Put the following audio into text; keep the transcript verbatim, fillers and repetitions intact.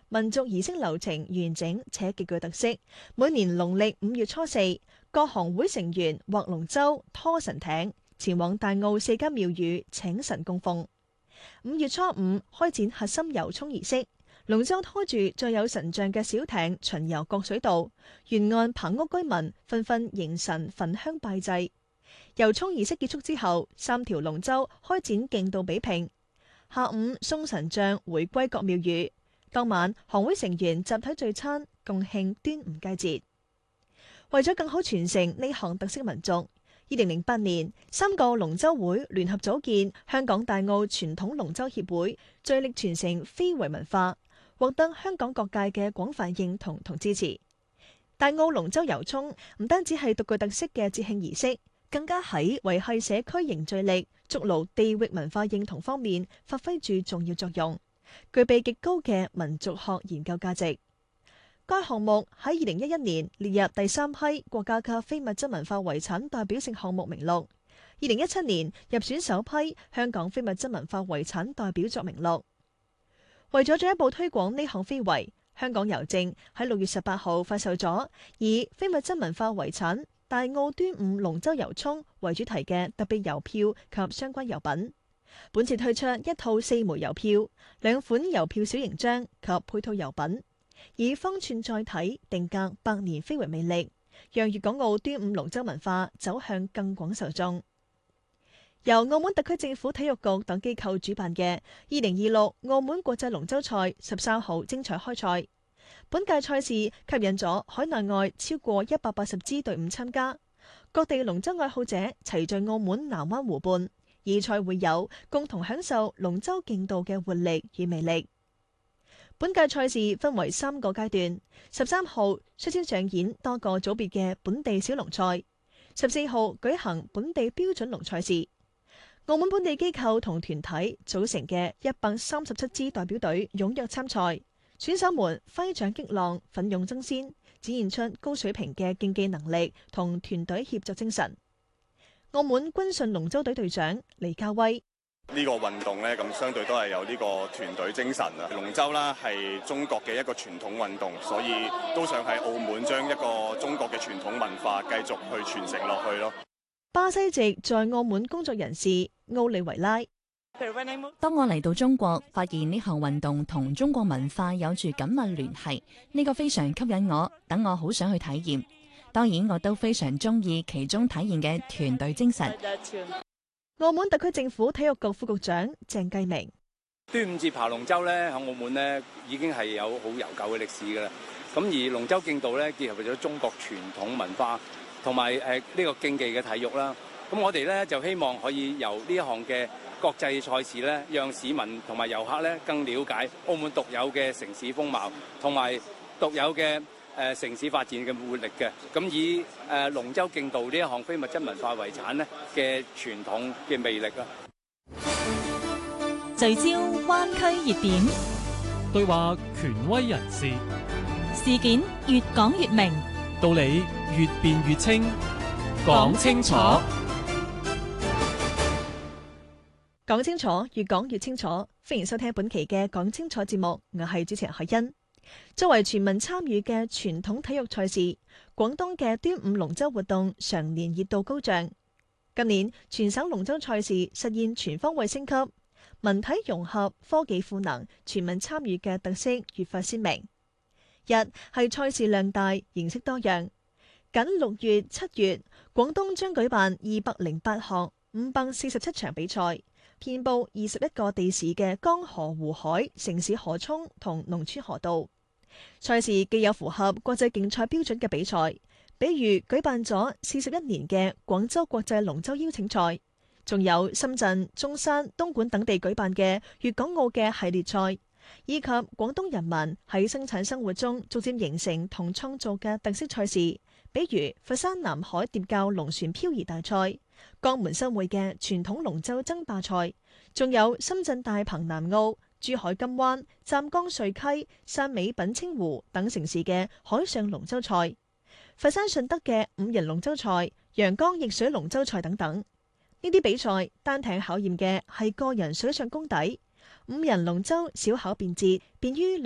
民族儀式流程完整且極具特色。每年農曆五月初四，各行會成員劃龍舟、拖神艇，前往大澳四間廟宇請神供奉。五月初五開展核心遊涌儀式，龍舟拖住載有神像嘅小艇巡遊各水道，沿岸棚屋居民紛紛迎神焚香拜祭。遊涌儀式結束之後，三條龍舟開展競渡比拼。下午送神像回歸各廟宇，當晚行會成員集體聚餐，共慶端午佳節。為咗更好傳承呢項特色民俗，二零零八年三個龍舟會聯合組建香港大澳傳統龍舟協會，致力傳承非遺文化，獲得香港各界嘅廣泛認同同支持。大澳龍舟遊涌唔單止係獨具特色嘅節慶儀式，更加喺維繫社區凝聚力、築牢地域文化認同方面發揮住重要作用，具備極高嘅民族學研究價值。該項目喺二零一一年列入第三批國家級非物質文化遺產代表性項目名錄，二零一七年入選首批香港非物質文化遺產代表作名錄。為咗進一步推廣呢項非遺，香港郵政喺六月十八號發售咗以非物質文化遺產大澳端午龍舟遊涌為主題嘅特別郵票及相關郵品。本次推出一套四枚郵票、兩款郵票小型張及配套郵品，以方寸載體定格百年非遺魅力，讓粵港澳端午龍舟文化走向更廣受眾。由澳門特區政府體育局等機構主辦嘅二零二六澳門國際龍舟賽十三號精彩開賽。本屆賽事吸引咗海內外超過一百八十支隊伍參加，各地龍舟愛好者齊聚澳門南灣湖畔，以賽會友，共同享受龍舟競渡嘅活力與魅力。本屆賽事分為三個階段，十三號率先上演多個組別嘅本地小龍賽，十四號舉行本地標準龍賽事。澳門本地機構同團體組成嘅一百三十七支代表隊踴躍參賽，選手們揮掌擊浪，奮勇爭先，展現出高水平嘅競技能力同團隊協作精神。澳門軍順龍舟隊隊長黎家威： 呢個運動呢，咁相對都係有呢個團隊精神啊！龍舟啦係中國嘅一個傳統運動，所以都想喺澳門將一個中國嘅傳統文化繼續去傳承落去咯。 巴西籍在澳門工作人士奧利維拉： 當我嚟到中國，發現呢項運動同中國文化有住緊密聯繫，呢個非常吸引我，等我好想去體驗。當然，我都非常中意其中體現嘅團隊精神。 澳門特區政府體育局副局長鄭繼明： 端午節爬龍舟咧，喺澳門咧已經係有好悠久嘅歷史噶啦。咁而龍舟競渡咧，結合咗中國傳統文化同埋誒呢個競技嘅體育啦。咁我哋咧就希望可以由呢一項嘅國際賽事咧，讓市民同埋遊客咧更了解澳門獨有嘅城市風貌，同埋獨有嘅誒城市發展嘅活力嘅。咁以誒龍舟競渡呢一項非物質文化遺產咧嘅傳統嘅魅力啦。 聚焦灣區熱點， 對話權威人士， 事件越講越明， 道理越辯越清，講清楚。 講清楚，越講越清楚。歡迎收聽本期嘅講清楚節目，我係主持人海欣。作為全民參與嘅傳統體育賽事，廣東嘅端午龍舟活動常年熱度高漲。今年全省龍舟賽事實現全方位升級，文體融合、科技賦能、全民參與嘅特色越發鮮明。一係賽事量大、形式多樣。僅六月、七月，廣東將舉辦二百零八項、五百四十七場比賽，遍佈二十一個地市嘅江河湖海、城市河涌同農村河道。賽事既有符合國際競賽標準嘅比賽，比如舉辦咗四十一年嘅廣州國際龍舟邀請賽，仲有深圳、中山、東莞等地舉辦嘅粵港澳嘅系列賽，以及廣東人民喺生產生活中逐漸形成同創造嘅特色賽事，比如佛山南海疊滘龍船漂移大賽、江門新會嘅傳統龍舟爭霸賽，仲有深圳大鵬南澳、珠海金灣、湛江穗溪、汕尾品清湖等城市嘅海上龍舟賽，佛山順德嘅五人龍舟賽、陽江逆水龍舟賽等等。呢啲比賽單艇考驗嘅係個人水上功底，五人龍舟小巧便捷，便於